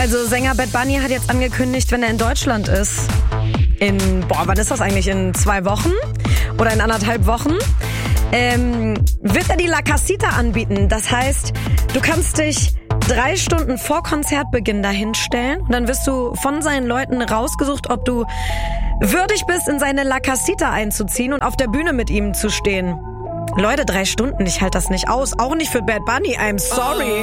Also Sänger Bad Bunny hat jetzt angekündigt, wenn er in Deutschland ist, wann ist das eigentlich? In 2 Wochen oder in 1,5 Wochen? Wird er die La Casita anbieten. Das heißt, du kannst dich 3 Stunden vor Konzertbeginn dahinstellen und dann wirst du von seinen Leuten rausgesucht, ob du würdig bist, in seine La Casita einzuziehen und auf der Bühne mit ihm zu stehen. Leute, 3 Stunden, ich halte das nicht aus. Auch nicht für Bad Bunny, I'm sorry.